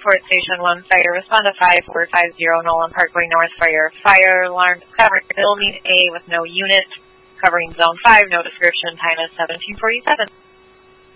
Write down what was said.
report Station 1 fire. Respond to 5450 Nolan Parkway North fire. Fire alarm discovered building A with no unit. Covering Zone 5, no description. Time is 1747.